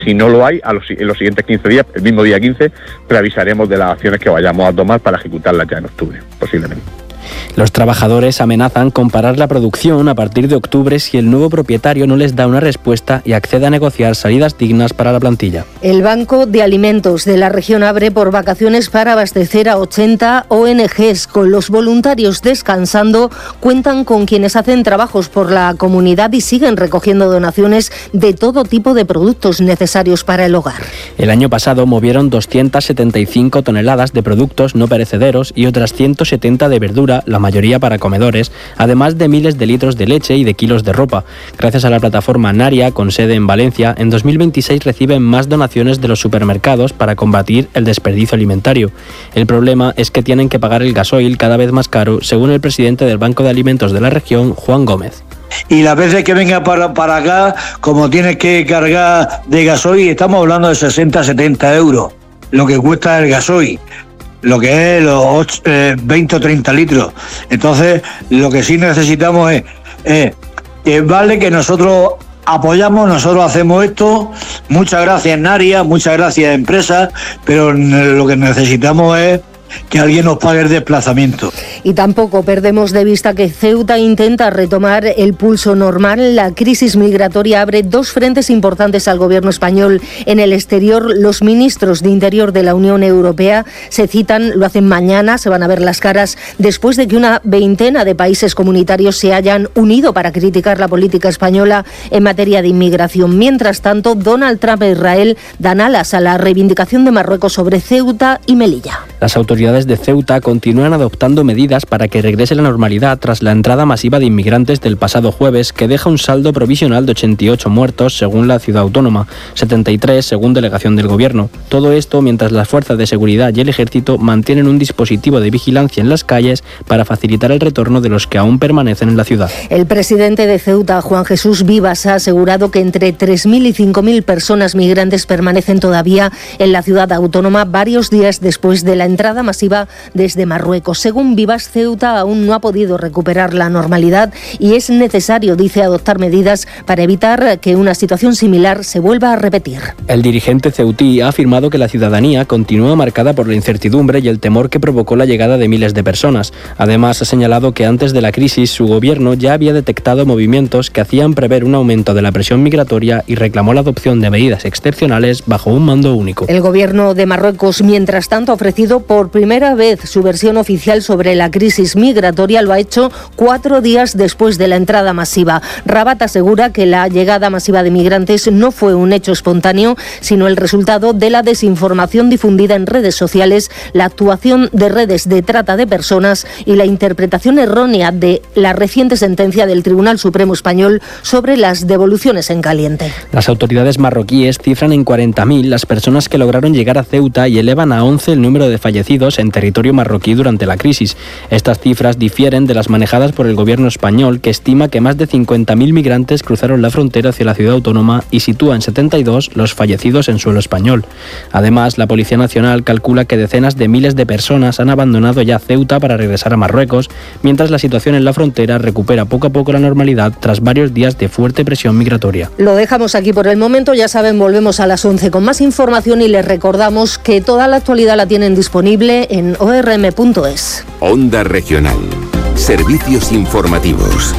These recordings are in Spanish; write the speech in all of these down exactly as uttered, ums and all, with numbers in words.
Si no lo hay, a los, en los siguientes quince días, el mismo día quince, preavisaremos de las acciones que vayamos a tomar para ejecutarlas ya en octubre, posiblemente. Los trabajadores amenazan con parar la producción a partir de octubre si el nuevo propietario no les da una respuesta y accede a negociar salidas dignas para la plantilla. El Banco de Alimentos de la región abre por vacaciones para abastecer a ochenta O N Ges. Con los voluntarios descansando, cuentan con quienes hacen trabajos por la comunidad y siguen recogiendo donaciones de todo tipo de productos necesarios para el hogar. El año pasado movieron doscientas setenta y cinco toneladas de productos no perecederos y otras ciento setenta de verdura, la mayoría para comedores, además de miles de litros de leche y de kilos de ropa. Gracias a la plataforma Naria, con sede en Valencia, en dos mil veintiséis reciben más donaciones de los supermercados para combatir el desperdicio alimentario. El problema es que tienen que pagar el gasoil cada vez más caro, según el presidente del Banco de Alimentos de la región, Juan Gómez. Y las veces que venga para, para acá, como tienes que cargar de gasoil, estamos hablando de sesenta a setenta euros, lo que cuesta el gasoil, lo que es los ocho, eh, veinte o treinta litros. Entonces, lo que sí necesitamos es, es que vale que nosotros apoyamos, nosotros hacemos esto, muchas gracias Naria, muchas gracias empresas, pero lo que necesitamos es que alguien nos pague el desplazamiento. Y tampoco perdemos de vista que Ceuta intenta retomar el pulso normal. La crisis migratoria abre dos frentes importantes al gobierno español. En el exterior, los ministros de Interior de la Unión Europea se citan, lo hacen mañana, se van a ver las caras, después de que una veintena de países comunitarios se hayan unido para criticar la política española en materia de inmigración. Mientras tanto, Donald Trump e Israel dan alas a la reivindicación de Marruecos sobre Ceuta y Melilla. Las autoridades de Ceuta continúan adoptando medidas para que regrese la normalidad tras la entrada masiva de inmigrantes del pasado jueves, que deja un saldo provisional de ochenta y ocho muertos según la ciudad autónoma, setenta y tres según delegación del gobierno. Todo esto mientras las fuerzas de seguridad y el ejército mantienen un dispositivo de vigilancia en las calles para facilitar el retorno de los que aún permanecen en la ciudad. El presidente de Ceuta, Juan Jesús Vivas, ha asegurado que entre tres mil y cinco mil personas migrantes permanecen todavía en la ciudad autónoma varios días después de la entrada masiva desde Marruecos. Según Vivas, Ceuta aún no ha podido recuperar la normalidad y es necesario, dice, adoptar medidas para evitar que una situación similar se vuelva a repetir. El dirigente ceutí ha afirmado que la ciudadanía continúa marcada por la incertidumbre y el temor que provocó la llegada de miles de personas. Además, ha señalado que antes de la crisis su gobierno ya había detectado movimientos que hacían prever un aumento de la presión migratoria y reclamó la adopción de medidas excepcionales bajo un mando único. El gobierno de Marruecos, mientras tanto, ha ofrecido por primera vez su versión oficial sobre la crisis migratoria. Lo ha hecho cuatro días después de la entrada masiva. Rabat asegura que la llegada masiva de migrantes no fue un hecho espontáneo, sino el resultado de la desinformación difundida en redes sociales, la actuación de redes de trata de personas y la interpretación errónea de la reciente sentencia del Tribunal Supremo Español sobre las devoluciones en caliente. Las autoridades marroquíes cifran en cuarenta mil las personas que lograron llegar a Ceuta y elevan a once el número de fallecidos en territorio marroquí durante la crisis. Estas cifras difieren de las manejadas por el gobierno español, que estima que más de cincuenta mil migrantes cruzaron la frontera hacia la ciudad autónoma y sitúa en setenta y dos los fallecidos en suelo español. Además, la Policía Nacional calcula que decenas de miles de personas han abandonado ya Ceuta para regresar a Marruecos, mientras la situación en la frontera recupera poco a poco la normalidad tras varios días de fuerte presión migratoria. Lo dejamos aquí por el momento, ya saben, volvemos a las once con más información y les recordamos que toda la actualidad la tienen disponible en o r m punto es. Onda Regional. Servicios informativos.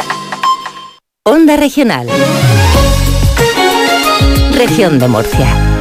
Onda Regional. Región de Murcia.